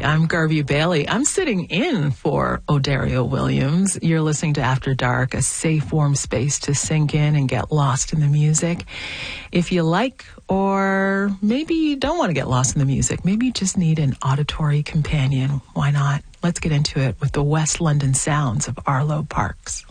Hi, I'm Garvey Bailey. I'm sitting in for O'Dario Williams. You're listening to After Dark, a safe, warm space to sink in and get lost in the music. If you like, or maybe you don't want to get lost in the music, maybe you just need an auditory companion, why not? Let's get into it with the West London sounds of Arlo Parks.